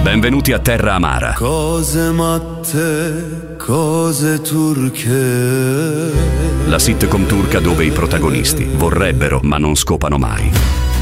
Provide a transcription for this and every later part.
Benvenuti a Terra Amara. Cose matte, cose turche. La sitcom turca dove i protagonisti vorrebbero ma non scopano mai.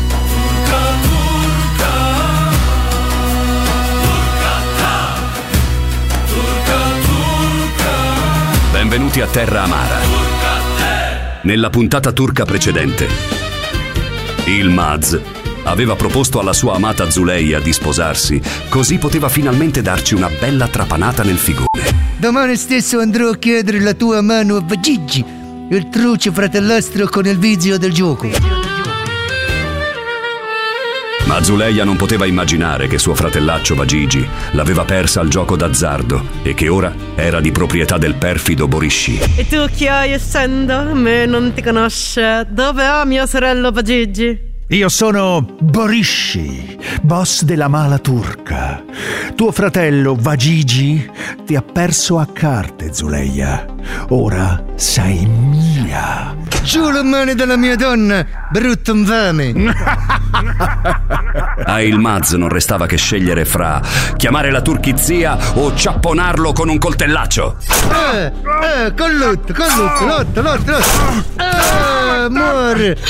Benvenuti a Terra Amara. Nella puntata turca precedente, Yılmaz aveva proposto alla sua amata Zuleyha di sposarsi, così poteva finalmente darci una bella trapanata nel figone. Domani stesso andrò a chiedere la tua mano a Vagigi, il truce fratellastro con il vizio del gioco. Ma Zuleyha non poteva immaginare che suo fratellaccio Vagigi l'aveva persa al gioco d'azzardo e che ora era di proprietà del perfido Borisci. E tu chi hai, essendo? A me non ti conosce. Dove ha mio sorello Vagigi? Io sono Borisci, boss della mala turca. Tuo fratello Vagigi ti ha perso a carte, Zuleyha. Ora sei mia. Giù le mani dalla mia donna, brutto infame. A Yılmaz non restava che scegliere fra chiamare la turchizia o ciapponarlo con un coltellaccio. Lotta. Muore.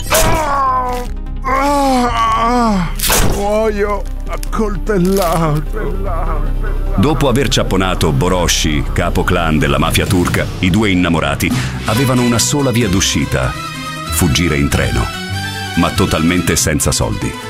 Muoio accoltellato. Dopo aver ciapponato Borosci, capo clan della mafia turca, i due innamorati avevano una sola via d'uscita: fuggire in treno, ma totalmente senza soldi.